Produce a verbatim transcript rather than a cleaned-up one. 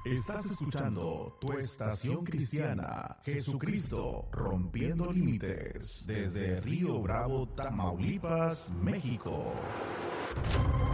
Estás escuchando tu estación cristiana, Jesucristo rompiendo límites, desde Río Bravo, Tamaulipas, México.